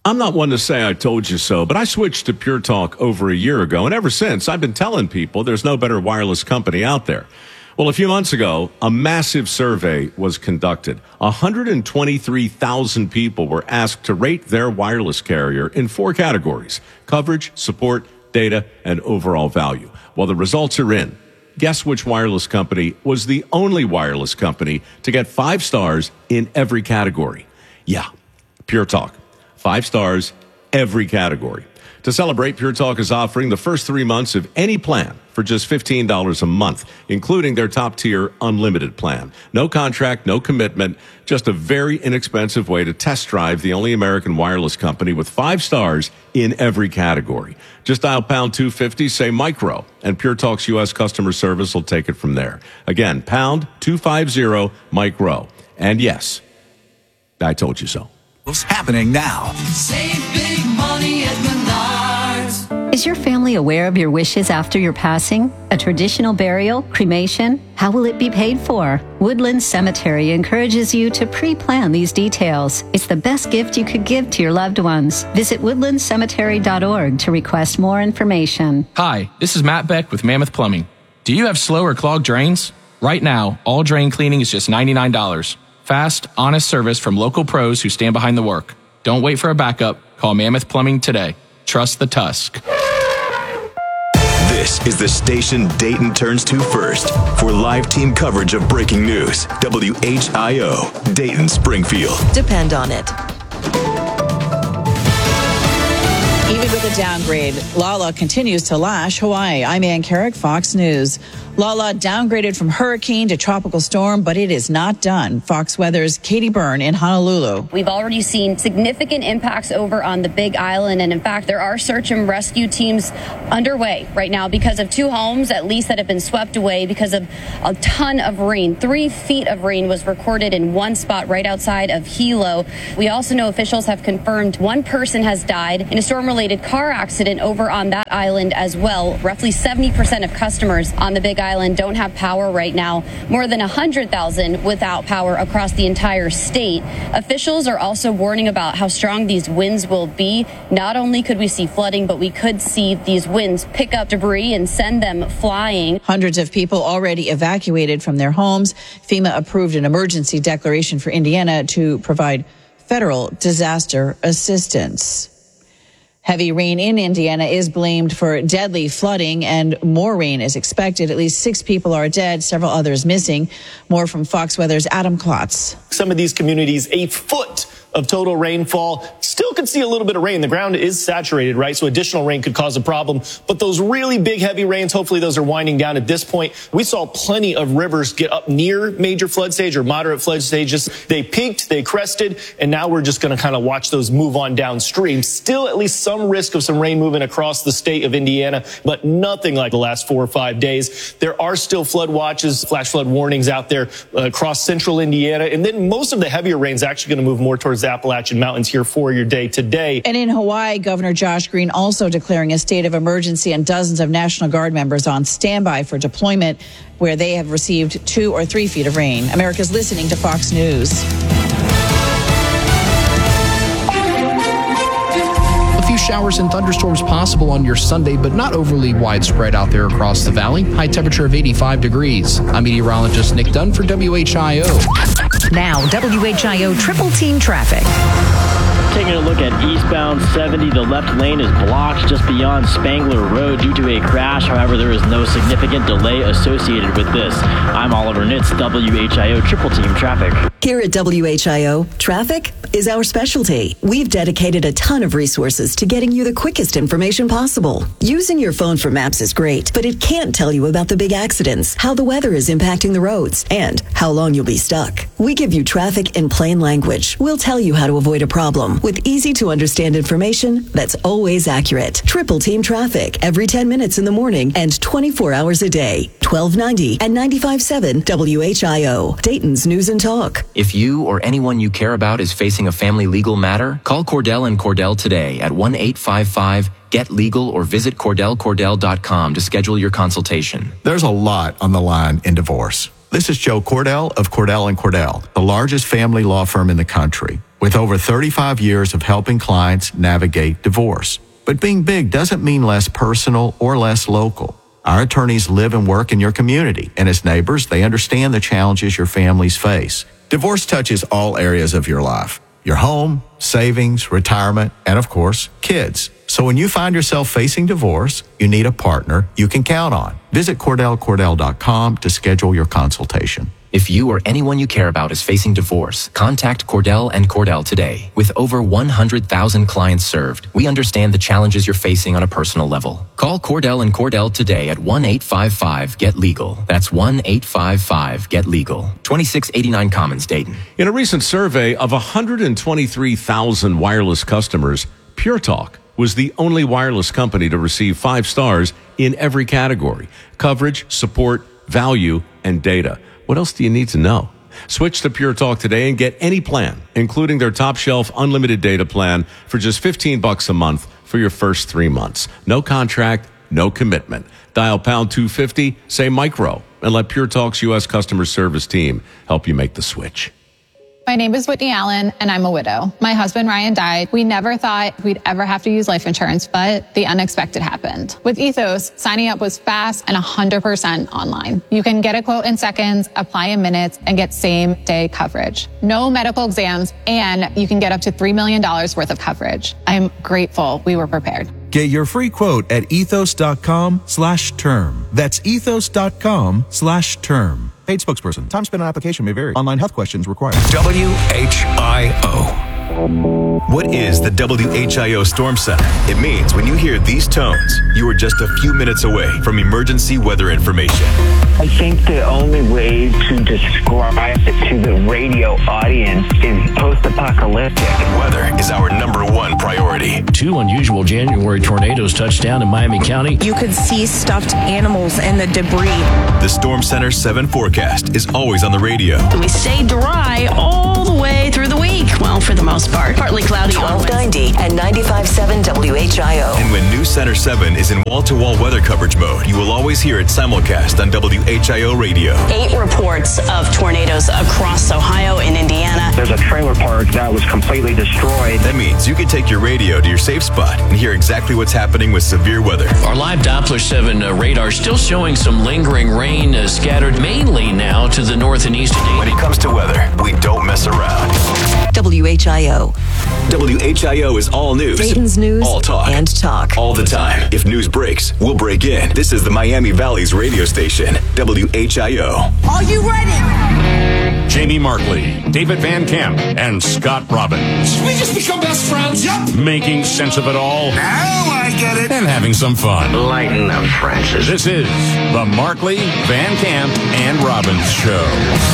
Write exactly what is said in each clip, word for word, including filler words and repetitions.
I'm not one to say I told you so, but I switched to Pure Talk over a year ago, and ever since, I've been telling people there's no better wireless company out there. Well, a few months ago, a massive survey was conducted. one hundred twenty-three thousand people were asked to rate their wireless carrier in four categories: coverage, support, data, and overall value. Well, the results are in. Guess which wireless company was the only wireless company to get five stars in every category? Yeah, Pure Talk. Five stars, every category. To celebrate, Pure Talk is offering the first three months of any plan for just fifteen dollars a month, including their top-tier unlimited plan. No contract, no commitment, just a very inexpensive way to test drive the only American wireless company with five stars in every category. Just dial pound two fifty, say micro, and Pure Talk's U S customer service will take it from there. Again, pound two fifty, micro. And yes, I told you so. What's happening now? Save big money at Menards. Is your family aware of your wishes after your passing? A traditional burial? Cremation? How will it be paid for? Woodland Cemetery encourages you to pre-plan these details. It's the best gift you could give to your loved ones. Visit woodland cemetery dot org to request more information. Hi, this is Matt Beck with Mammoth Plumbing. Do you have slow or clogged drains? Right now, all drain cleaning is just ninety-nine dollars. Fast, honest service from local pros who stand behind the work. Don't wait for a backup. Call Mammoth Plumbing today. Trust the Tusk. This is the station Dayton turns to first for live team coverage of breaking news. W H I O, Dayton Springfield. Depend on it. Even with a downgrade, Lala continues to lash Hawaii. I'm Ann Carrick, Fox News. Lala downgraded from hurricane to tropical storm, but it is not done. Fox Weather's Katie Byrne in Honolulu. We've already seen significant impacts over on the Big Island. And in fact, there are search and rescue teams underway right now because of two homes, at least, that have been swept away because of a ton of rain. Three feet of rain was recorded in one spot right outside of Hilo. We also know officials have confirmed one person has died in a storm-related car accident over on that island as well. Roughly seventy percent of customers on the Big Island don't have power right now. More than one hundred thousand without power across the entire state. Officials are also warning about how strong these winds will be. Not only could we see flooding, but we could see these winds pick up debris and send them flying. Hundreds of people already evacuated from their homes. FEMA approved an emergency declaration for Indiana to provide federal disaster assistance. Heavy rain in Indiana is blamed for deadly flooding, and more rain is expected. At least six people are dead, several others missing. More from Fox Weather's Adam Klotz. Some of these communities, a foot of total rainfall. Still could see a little bit of rain. The ground is saturated, right? So additional rain could cause a problem. But those really big, heavy rains, hopefully those are winding down at this point. We saw plenty of rivers get up near major flood stage or moderate flood stages. They peaked, they crested, and now we're just going to kind of watch those move on downstream. Still at least some risk of some rain moving across the state of Indiana, but nothing like the last four or five days. There are still flood watches, flash flood warnings out there uh, across central Indiana. And then most of the heavier rain is actually going to move more towards the Appalachian Mountains here for your day today. And in Hawaii, Governor Josh Green also declaring a state of emergency and dozens of National Guard members on standby for deployment where they have received two or three feet of rain. America's listening to Fox News. A few showers and thunderstorms possible on your Sunday, but not overly widespread out there across the valley. High temperature of eighty-five degrees. I'm meteorologist Nick Dunn for W H I O. Now, W H I O Triple Team Traffic. Taking a look at eastbound seventy, the left lane is blocked just beyond Spangler Road due to a crash. However, there is no significant delay associated with this. I'm Oliver Nitz, W H I O Triple Team Traffic. Here at W H I O, traffic is our specialty. We've dedicated a ton of resources to getting you the quickest information possible. Using your phone for maps is great, but it can't tell you about the big accidents, how the weather is impacting the roads, and how long you'll be stuck. We give you traffic in plain language. We'll tell you how to avoid a problem with easy-to-understand information that's always accurate. Triple Team Traffic, every ten minutes in the morning and twenty-four hours a day. twelve ninety and ninety-five point seven W H I O, Dayton's News and Talk. If you or anyone you care about is facing a family legal matter, call Cordell and Cordell today at one eight five five get legal or visit cordell cordell dot com to schedule your consultation. There's a lot on the line in divorce. This is Joe Cordell of Cordell and Cordell, the largest family law firm in the country. with over thirty-five years of helping clients navigate divorce. But being big doesn't mean less personal or less local. Our attorneys live and work in your community, and as neighbors, they understand the challenges your families face. Divorce touches all areas of your life: your home, savings, retirement, and of course, kids. So when you find yourself facing divorce, you need a partner you can count on. Visit Cordell Cordell dot com to schedule your consultation. If you or anyone you care about is facing divorce, contact Cordell and Cordell today. With over one hundred thousand clients served, we understand the challenges you're facing on a personal level. Call Cordell and Cordell today at one eight five five get legal. That's one eight five five get legal. twenty-six eighty-nine Commons, Dayton. In a recent survey of one hundred twenty-three thousand wireless customers, Pure Talk was the only wireless company to receive five stars in every category: coverage, support, value, and data. What else do you need to know? Switch to Pure Talk today and get any plan, including their top shelf unlimited data plan, for just fifteen bucks a month for your first three months. No contract, no commitment. Dial pound two fifty, say micro, and let Pure Talk's U S customer service team help you make the switch. My name is Whitney Allen, and I'm a widow. My husband, Ryan, died. We never thought we'd ever have to use life insurance, but the unexpected happened. With Ethos, signing up was fast and one hundred percent online. You can get a quote in seconds, apply in minutes, and get same-day coverage. No medical exams, and you can get up to three million dollars worth of coverage. I'm grateful we were prepared. Get your free quote at ethos.com slash term. That's ethos.com slash term. Paid spokesperson. Time spent on application may vary. Online health questions required. W H I O. What is the W H I O Storm Center? It means when you hear these tones, you are just a few minutes away from emergency weather information. I think the only way to describe it to the radio audience is post-apocalyptic. Weather is our number one priority. Two unusual January tornadoes touched down in Miami County. You could see stuffed animals and the debris. The Storm Center seven forecast is always on the radio. We stay dry all the way through the week. Well, for the most part. Partly cloudy. twelve ninety and ninety-five point seven W H I O. And when News Center seven is in wall-to-wall weather coverage mode, you will always hear it simulcast on W H I O radio. Eight reports of tornadoes across Ohio and Indiana. There's a trailer park that was completely destroyed. That means you can take your radio to your safe spot and hear exactly what's happening with severe weather. Our live Doppler seven uh, radar still showing some lingering rain uh, scattered mainly now to the north and east. When it comes to weather, we don't mess around. W H I O. W H I O is all news. Dayton's news all talk. and talk. All the time. If news breaks, we'll break in. This is the Miami Valley's radio station, W H I O. Are you ready? Jamie Markley, David Van Camp, and Scott Robbins. We just become best friends. Yep. Making sense of it all. Now I get it. And having some fun. Lighten up, Francis. This is the Markley, Van Camp, and Robbins Show.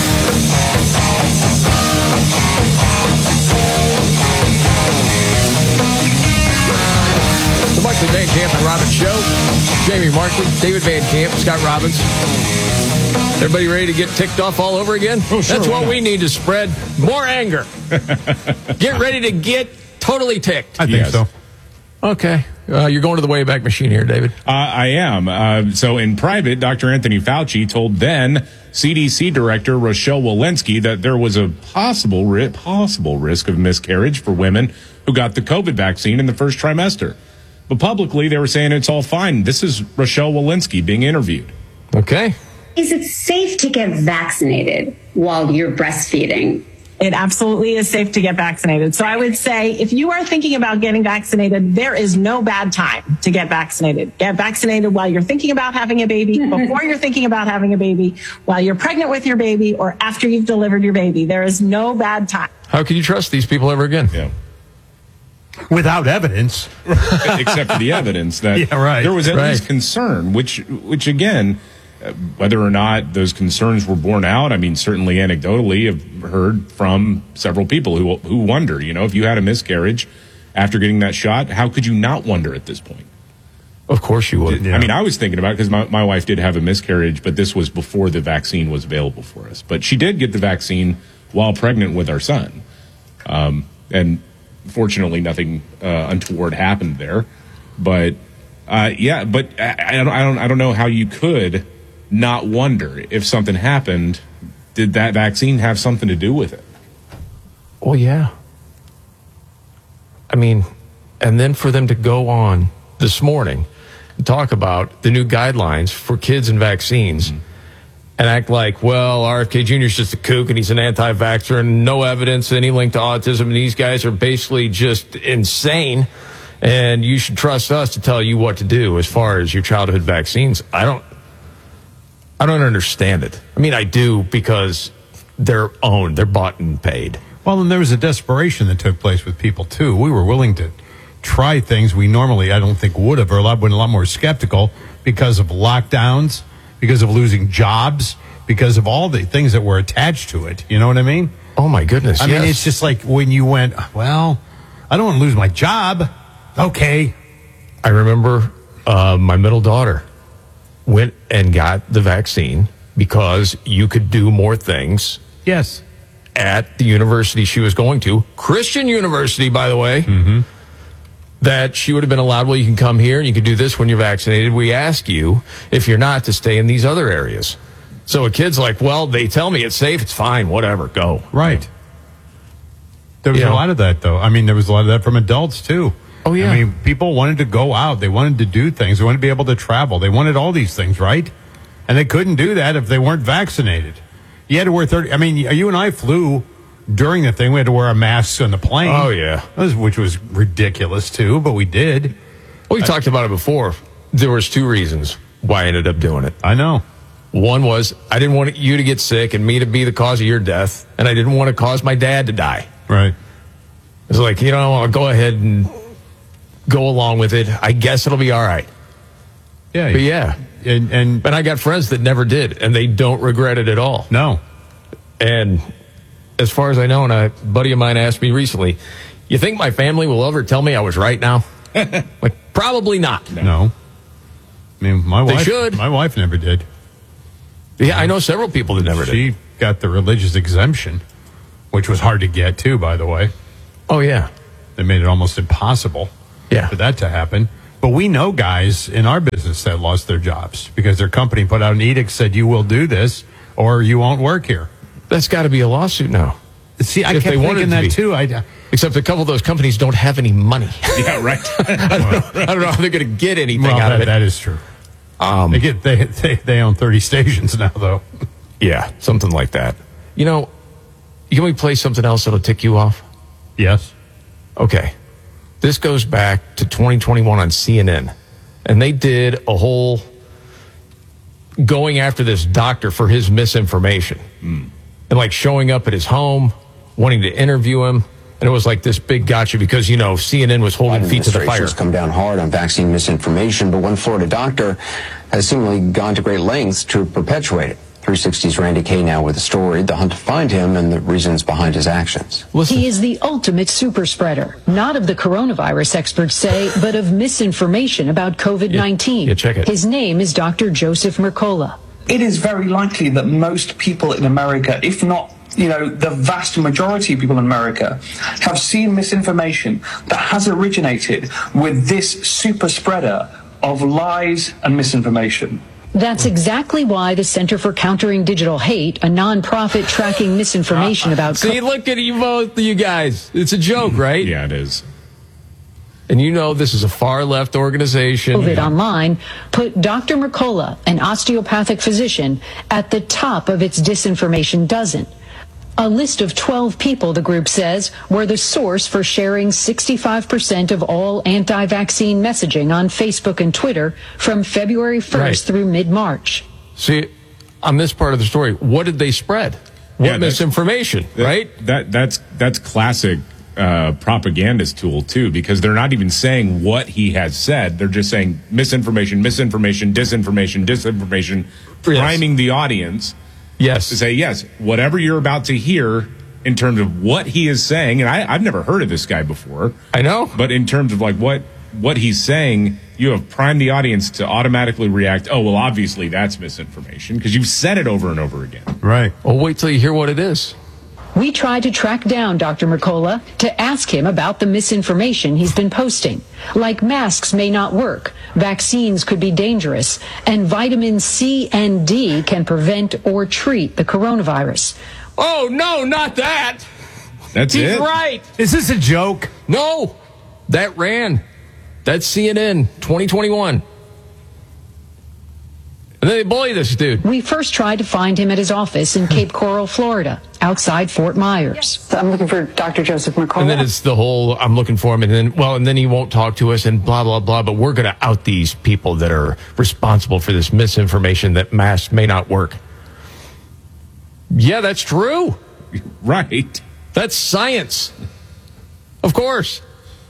The Markley, Van Camp, and Robbins Show. Jamie Markley, David Van Camp, Scott Robbins. Everybody ready to get ticked off all over again? Oh, sure, That's what not? we need to spread. More anger. Get ready to get totally ticked. I think Yes. so. Okay. Uh, you're going to the Wayback Machine here, David. Uh, I am. Uh, so in private, Doctor Anthony Fauci told then C D C Director Rochelle Walensky that there was a possible ri- possible risk of miscarriage for women who got the COVID vaccine in the first trimester. But publicly, they were saying it's all fine. This is Rochelle Walensky being interviewed. Okay. Is it safe to get vaccinated while you're breastfeeding? It absolutely is safe to get vaccinated. So I would say if you are thinking about getting vaccinated, there is no bad time to get vaccinated. Get vaccinated while you're thinking about having a baby, before you're thinking about having a baby, while you're pregnant with your baby, or after you've delivered your baby. There is no bad time. How can you trust these people ever again? Yeah. Without evidence. Except for the evidence that Yeah, right. there was at Right. least concern, which, which again, uh, whether or not those concerns were borne out, I mean, certainly anecdotally, I've heard from several people who who wonder, you know, if you had a miscarriage after getting that shot, how could you not wonder at this point? Of course you would. I mean, I was thinking about it because my, my wife did have a miscarriage, but this was before the vaccine was available for us. But she did get the vaccine while pregnant with our son. Um, and fortunately, nothing uh, untoward happened there. But uh, yeah, but I, I don't, I don't, I don't know how you could not wonder if something happened. Did that vaccine have something to do with it? Oh yeah. I mean, and then for them to go on this morning and talk about the new guidelines for kids and vaccines mm-hmm. and act like, well, R F K Junior is just a kook and he's an anti-vaxxer and no evidence any link to autism, and these guys are basically just insane, and you should trust us to tell you what to do as far as your childhood vaccines. I don't, I don't understand it. I mean, I do, because they're owned, they're bought and paid. Well, and there was a desperation that took place with people, too. We were willing to try things we normally, I don't think, would have, or a lot, been a lot more skeptical because of lockdowns, because of losing jobs, because of all the things that were attached to it. You know what I mean? Oh, my goodness, I yes. mean, it's just like when you went, well, I don't want to lose my job. Okay. I remember uh, my middle daughter went and got the vaccine because you could do more things. Yes. At the university she was going to, Christian University, by the way, mm-hmm. that she would have been allowed, well, you can come here and you can do this when you're vaccinated. We ask you, if you're not, to stay in these other areas. So a kid's like, well, they tell me it's safe, it's fine, whatever, go. Right. There was You a know? lot of that, though. I mean, there was a lot of that from adults, too. Oh, yeah. I mean, people wanted to go out. They wanted to do things. They wanted to be able to travel. They wanted all these things, right? And they couldn't do that if they weren't vaccinated. You had to wear thirty. I mean, you and I flew during the thing. We had to wear a mask on the plane. Oh, yeah. Which was ridiculous, too, but we did. We I, talked about it before. There was two reasons why I ended up doing it. I know. One was I didn't want you to get sick and me to be the cause of your death, and I didn't want to cause my dad to die. Right. It's like, you know, I'll go ahead and go along with it. I guess it'll be all right. Yeah. But yeah. And, and and I got friends that never did, and they don't regret it at all. No. And as far as I know, and a buddy of mine asked me recently, you think my family will ever tell me I was right now? Like, probably not. No. no. I mean, my they wife should. My wife never did. Yeah, I know several people that never she did. She got the religious exemption, which was hard to get, too, by the way. Oh, yeah. They made it almost impossible yeah. for that to happen. But we know guys in our business that lost their jobs because their company put out an edict, said you will do this or you won't work here. That's got to be a lawsuit now. See, I if kept they thinking that to too. I, Except a couple of those companies don't have any money. Yeah, right. I, don't know, I don't know how they're going to get anything well, out that, of it. That is true. Um, they get they, they they own thirty stations now, though. Yeah, something like that. You know, can we play something else that'll tick you off? Yes. Okay. This goes back to twenty twenty-one on C N N. And they did a whole going after this doctor for his misinformation. Mm. And like showing up at his home, wanting to interview him. And it was like this big gotcha because, you know, C N N was holding feet to the fire. Has come down hard on vaccine misinformation, but one Florida doctor has seemingly gone to great lengths to perpetuate it. three sixty's Randy Kay now with the story, the hunt to find him, and the reasons behind his actions. Listen. He is the ultimate super spreader, not of the coronavirus, experts say, but of misinformation about COVID nineteen. Yeah, yeah, check it. His name is Doctor Joseph Mercola. It is very likely that most people in America, if not, you know, the vast majority of people in America, have seen misinformation that has originated with this super spreader of lies and misinformation. That's exactly why the Center for Countering Digital Hate, a nonprofit tracking misinformation about... See, look at you both, you guys. It's a joke, right? Yeah, it is. And you know this is a far-left organization. COVID Online put Doctor Mercola, an osteopathic physician, at the top of its disinformation dozen. A list of twelve people, the group says, were the source for sharing sixty-five percent of all anti-vaccine messaging on Facebook and Twitter from February first right. through mid-March. See, on this part of the story, what did they spread? What yeah, misinformation, that, right? That that's that's classic uh, propagandist tool, too, because they're not even saying what he has said. They're just saying misinformation, misinformation, disinformation, disinformation, priming yes. the audience. Yes. To say, yes, whatever you're about to hear in terms of what he is saying, and I, I've never heard of this guy before. I know. But in terms of like what what he's saying, you have primed the audience to automatically react, oh, well, obviously that's misinformation, because you've said it over and over again. Right. Well, wait till you hear what it is. We tried to track down Doctor Mercola to ask him about the misinformation he's been posting, like masks may not work, vaccines could be dangerous, and vitamin C and D can prevent or treat the coronavirus. Oh, no, not that. That's He's it? He's right. Is this a joke? No. That ran. That's C N N twenty twenty-one. And then they bully this dude. We first tried to find him at his office in Cape Coral, Florida, outside Fort Myers. I'm looking for Doctor Joseph Mercola. And then it's the whole, I'm looking for him, and then, well, and then he won't talk to us, and blah, blah, blah, but we're going to out these people that are responsible for this misinformation that masks may not work. Yeah, that's true. Right. That's science. Of course.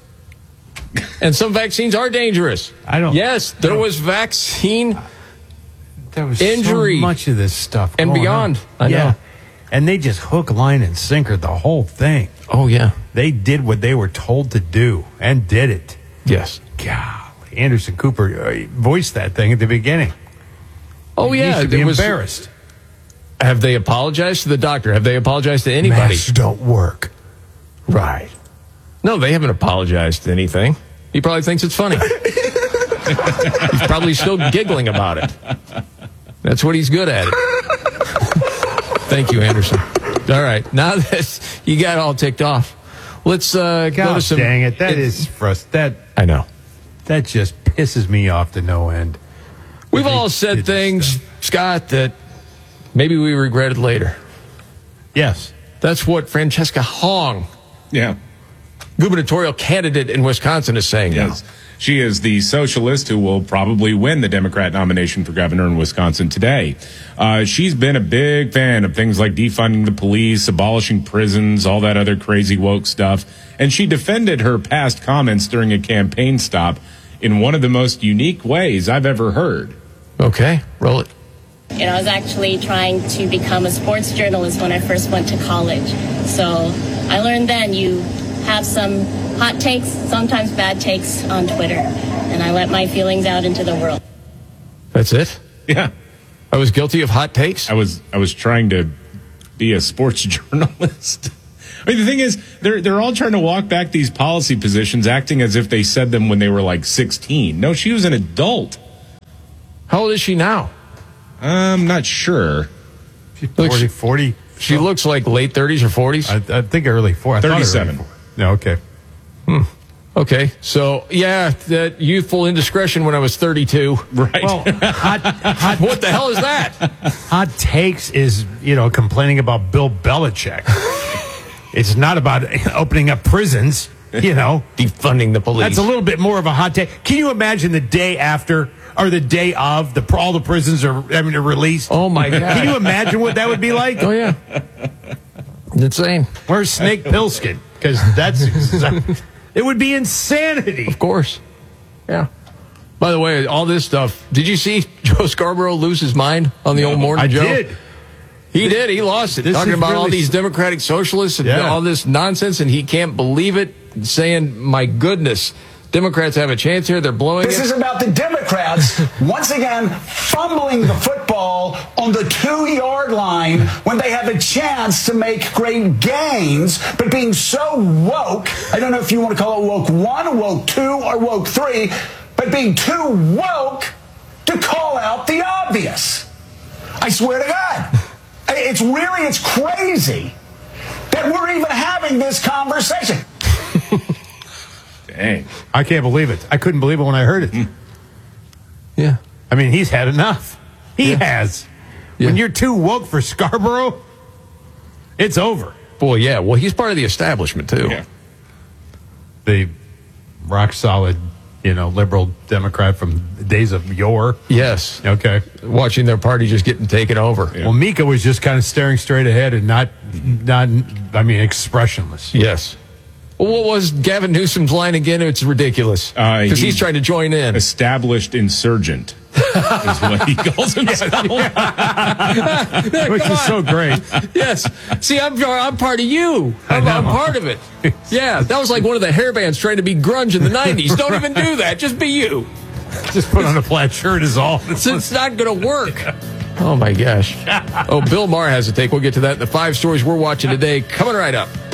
And some vaccines are dangerous. I don't. Yes, there was vaccine There was injury. so much of this stuff And going beyond. on. I yeah. know. And they just hook, line, and sinker the whole thing. Oh, yeah. They did what they were told to do and did it. Yes. Golly. Anderson Cooper uh, voiced that thing at the beginning. Oh, He yeah. used to be it was- embarrassed. Have they apologized to the doctor? Have they apologized to anybody? Masks don't work. Right. No, they haven't apologized to anything. He probably thinks it's funny. He's probably still giggling about it. That's what he's good at it. Thank you, Anderson. All right. Now that you got all ticked off, let's uh, go to God some... dang it. That is frust- that I know. That just pisses me off to no end. We've They all did said this things, stuff. Scott, that maybe we regretted later. Yes. That's what Francesca Hong, Yeah. gubernatorial candidate in Wisconsin, is saying Yes. now. She is the socialist who will probably win the Democrat nomination for governor in Wisconsin today. Uh, she's been a big fan of things like defunding the police, abolishing prisons, all that other crazy woke stuff. And she defended her past comments during a campaign stop in one of the most unique ways I've ever heard. Okay, roll it. You know, I was actually trying to become a sports journalist when I first went to college. So I learned then you have some hot takes, sometimes bad takes on Twitter. And I let my feelings out into the world. That's it? Yeah. I was guilty of hot takes? I was I was trying to be a sports journalist. I mean, the thing is, they're they're all trying to walk back these policy positions, acting as if they said them when they were like sixteen. No, she was an adult. How old is she now? I'm not sure. forty, forty. She so. looks like late thirties or forties. I, I think early forties. thirty-seven. No, okay. Hmm. Okay, so yeah, that youthful indiscretion when I was thirty-two. Right. Well, hot, hot, what the hell is that? Hot takes is, you know, complaining about Bill Belichick. It's not about opening up prisons, you know. Defunding the police. That's a little bit more of a hot take. Can you imagine the day after or the day of the all the prisons are having to release? Oh my God! Can you imagine what that would be like? Oh yeah, insane. Where's Snake Plissken? Because that's it would be insanity. Of course, yeah. By the way, all this stuff. Did you see Joe Scarborough lose his mind on the no, old Morning I Joe? did. He did. He lost it. This Talking about really all these Democratic socialists and yeah. all this nonsense, and he can't believe it, saying, my goodness, Democrats have a chance here. They're blowing this it. This is about the Democrats, once again, fumbling the football on the two-yard line when they have a chance to make great gains, but being so woke, I don't know if you want to call it woke one, woke two, or woke three, but being too woke to call out the obvious. I swear to God. It's really, it's crazy that we're even having this conversation. Dang. I can't believe it. I couldn't believe it when I heard it. Yeah. I mean, he's had enough. He yeah. has. Yeah. When you're too woke for Scarborough, it's over. Boy, yeah. Well, he's part of the establishment, too. Yeah. The rock solid, you know, liberal Democrat from the days of yore. Yes. Okay. Watching their party just getting taken over. Yeah. Well, Mika was just kind of staring straight ahead and not, not, I mean, expressionless. Yes. Well, what was Gavin Newsom's line again? It's ridiculous. Because uh, he, he's trying to join in. Established insurgent is what he calls himself. Yeah. Which is so great. Yes. See, I'm, I'm part of you. I'm, I'm part of it. Yeah, that was like one of the hair bands trying to be grunge in the nineties. Don't even do that. Just be you. Just put on a plaid shirt is all. It's, it's not going to work. Oh, my gosh. Oh, Bill Maher has a take. We'll get to that in the five stories we're watching today. Coming right up.